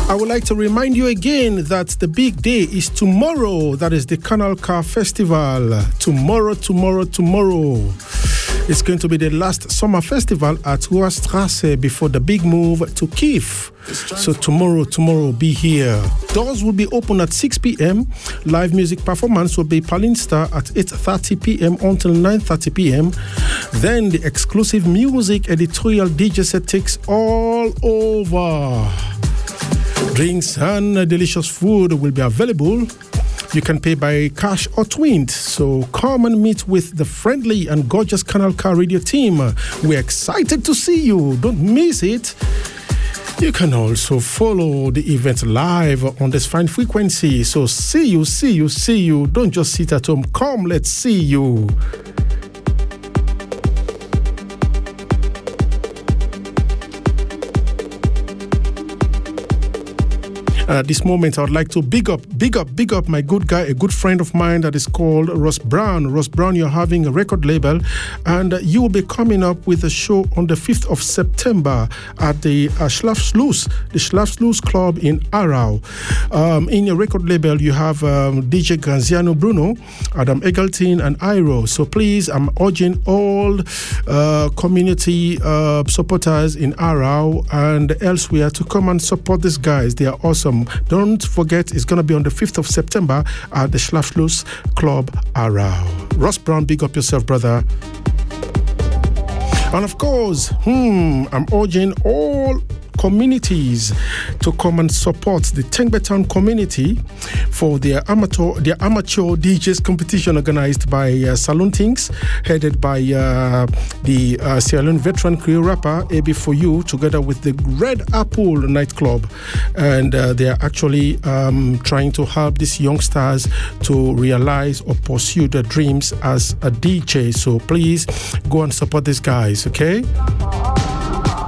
I would like to remind you again that the big day is tomorrow. That is the Canal Car Festival. Tomorrow. It's going to be the last summer festival at Hoherstrasse before the big move to Kiev. So tomorrow, be here. Doors will be open at 6 p.m. Live music performance will be Palinsta at 8:30 p.m. until 9:30 p.m. Then the exclusive music editorial DJ set takes all over. Drinks and delicious food will be available. You can pay by cash or Twint. So come and meet with the friendly and gorgeous Canal Car Radio team. We're excited to see you. Don't miss it. You can also follow the event live on this fine frequency. So see you. Don't just sit at home. Come, let's see you. At this moment, I would like to big up my good guy, a good friend of mine that is called Ross Brown. Ross Brown, you're having a record label, and you will be coming up with a show on the 5th of September at the Schlafsluss Club in Aarau. In your record label, you have DJ Graziano Bruno, Adam Egeltin, and Iro. So please, I'm urging all community supporters in Aarau and elsewhere to come and support these guys. They are awesome. Don't forget, it's going to be on the 5th of September at the Schlafsluss Club Aarau. Ross Brown, big up yourself, brother. And of course, I'm urging all communities to come and support the Tengbetown community for their amateur DJs competition organized by Saloon Things, headed by the Sierra Leone veteran Creole rapper AB4U, together with the Red Apple nightclub. And they are actually trying to help these youngsters to realize or pursue their dreams as a DJ. So please go and support these guys, okay?